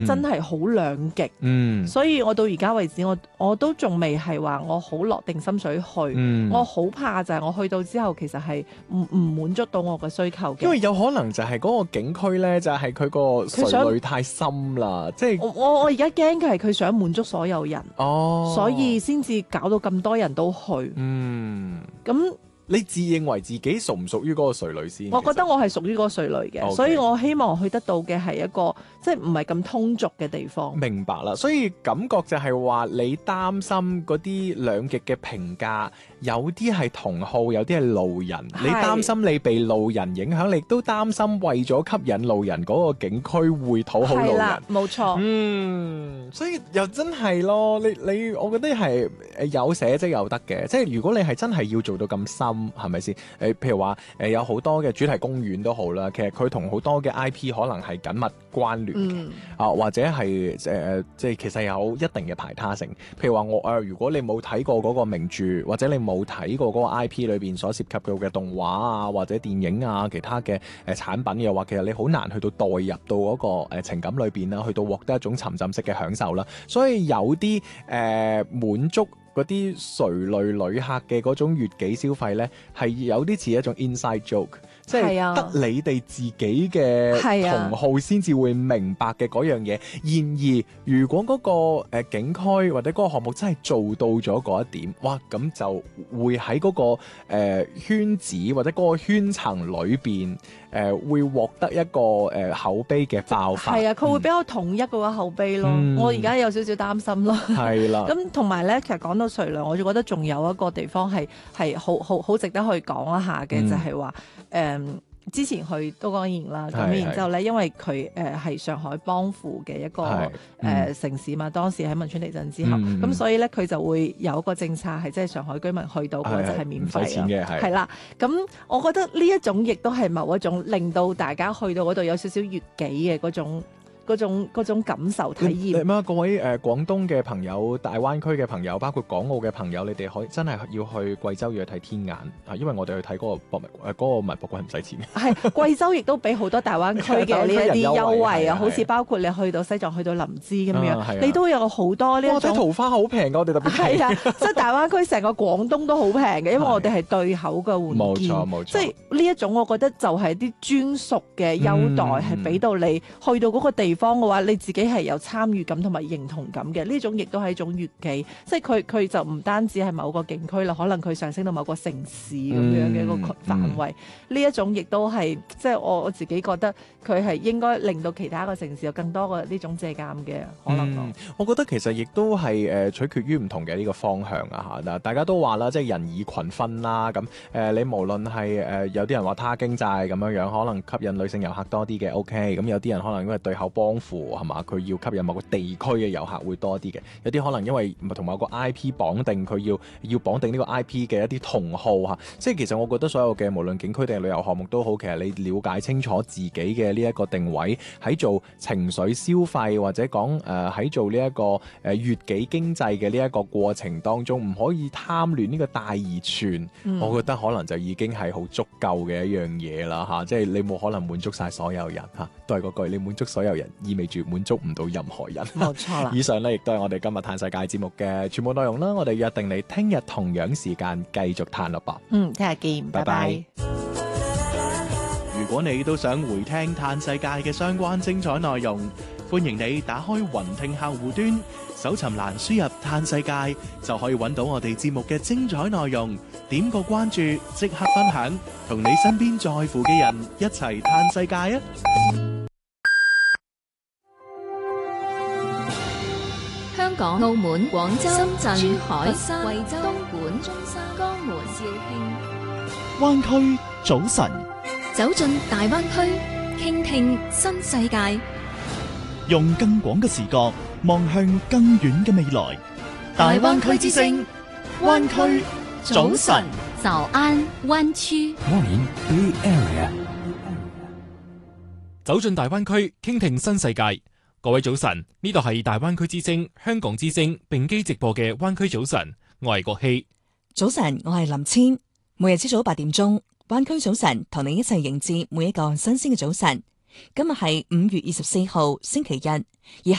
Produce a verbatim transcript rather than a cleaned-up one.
真係好兩極。 嗯， 所以我到而家為止，我我都仲未係話我好落定心水去。 嗯， 我好怕就係我去到之後，其實係唔唔滿足到我嘅需求嘅。 因為有可能就係嗰個景區咧，就係佢個水類太深啦，即係我我我而家驚嘅係佢想滿足所有人， 哦， 所以先至搞到咁多人都去。 嗯， 咁你自認為自己屬唔屬於嗰個水類先？ 我覺得我係屬於嗰個水類嘅，okay. 所以我希望去得到嘅係一個即係唔係咁通俗嘅地方。 明白啦，所以感覺就係話你擔心嗰啲兩極嘅評價，有啲係同好，有啲係路人。你擔心你被路人影響，你亦都擔心為咗吸引路人嗰個景區會討好路人。係啦， 冇錯。 嗯，所以又真係咯，你你我覺得係誒有寫即有得嘅，即係如果你係真係要做到咁深。係咪先？誒、呃，譬如話誒、呃，有好多嘅主題公園都好啦，其實佢同好多嘅 I P 可能係緊密關聯嘅， 嗯、 啊，或者係誒、呃，即係其實有一定嘅排他性。譬如話我誒、呃，如果你冇睇過嗰個名著，或者你冇睇過嗰個 I P 裏邊所涉及到嘅動畫啊，或者電影啊，其他嘅誒、呃、產品嘅話，其實你好難去到代入到嗰、那個、呃、情感裏邊啦，去到獲得一種沉浸式嘅享受啦。所以有啲誒、呃、滿足嗰啲垂類旅客嘅嗰種悅己消費呢，係有啲似一種 inside joke， 即係得你哋自己嘅同好先至會明白嘅嗰樣嘢。然而，如果嗰個誒景區或者嗰個項目真係做到咗嗰一點，哇！咁就會喺嗰個誒圈子或者嗰個圈層裏邊。誒、呃、會獲得一個誒、呃、口碑嘅爆發， 係啊，佢會比較統一嗰個口碑咯。嗯、我而家有少少擔心咯。 係啦， 咁同埋咧，其實講到垂類，我就覺得仲有一個地方係係好好好值得去講一下嘅，嗯、就係話誒。之前去都江堰啦，咁然之後咧，因為佢誒係上海幫扶嘅一個誒、嗯呃、城市嘛，當時喺汶川地震之後，咁、嗯、所以咧佢就會有一個政策係即係上海居民去到嗰就係免費嘅，係啦。咁我覺得呢一種亦都係某一種令到大家去到嗰度有少少悅己嘅嗰種。嗰種嗰種感受體驗。 咩？各位誒、呃、廣東嘅朋友、大灣區嘅朋友，包括港澳嘅朋友，你哋可以真係要去貴州要去睇天眼啊！因為我哋去睇嗰個博物誒嗰個文博館係唔使錢嘅。係貴州亦都俾好多大灣區嘅呢一啲優惠啊，好似包括你去到西藏、去到林芝咁樣，啊、你都有好多呢一種。哇！睇桃花好平㗎，我哋特別係啊，即係大灣區成個廣東都好平嘅，因為我哋係對口嘅換件。冇錯冇錯。即係呢一種，我覺得就係啲專屬嘅優待，係俾、嗯、到你去到嗰個地方嘅話，你自己係有參與感同埋認同感嘅，呢種亦都係一種悅己，即係佢佢就唔單止係某個景區啦，可能佢上升到某個城市咁樣嘅一個範圍，呢、嗯、一種亦都係即係我我自己覺得佢係應該令到其他個城市有更多嘅呢種借鑑嘅可能咯、嗯。我覺得其實亦都係誒取決於唔同嘅呢個方向啊嚇，大家都話啦，即係人以群分啦，咁誒、呃、你無論係誒、呃、有啲人話他經濟咁樣樣，可能吸引女性遊客多啲嘅 OK，咁有啲人可能因為對口幫扶。係嘛？佢要吸引某個地區嘅遊客會多啲嘅，有啲可能因為同某個 I P 綁定，佢要要綁定呢個 I P 嘅一啲同好嚇。即係其實我覺得所有嘅無論景區定係旅遊項目都好，其實你了解清楚自己嘅呢一個定位，喺做情緒消費或者講誒喺做呢、這、一個誒悅己經濟嘅呢一個過程當中，唔可以貪戀呢個大而全。嗯、我覺得可能就已經係好足夠嘅一樣嘢啦嚇。即係你冇可能滿足晒所有人嚇，都係嗰句，你滿足所有人意味住滿足唔到任何人。冇錯啦。以上咧亦都係我哋今日嘆世界節目嘅全部內容啦。我哋約定你聽日同樣時間繼續嘆咯噃。嗯，聽日見，拜拜。拜拜。如果你都想回聽嘆世界嘅相關精彩內容，歡迎你打開雲聽客戶端，搜尋欄輸入嘆世界，就可以揾到我哋節目嘅精彩內容。點個關注，即刻分享，同你身邊在乎嘅人一齊嘆世界啊！ 香港、澳門、廣州、深圳、珠海、佛山、惠州、東莞、中山、江門、肇慶。灣區早晨，走進大灣區，傾聽新世界，用更廣嘅視角望向更遠嘅未來。大灣區之聲，灣區早晨，早安灣區。Morning Bay Area， 走進大灣區，傾聽新世界。各位早晨，呢度係大灣區之聲、香港之聲並機直播嘅灣區早晨，我係國希。 早晨，我係林千。每日朝早八點鐘，灣區早晨同你一齊迎接每一個新鮮嘅早晨。 今日係五月二十四號星期日，以下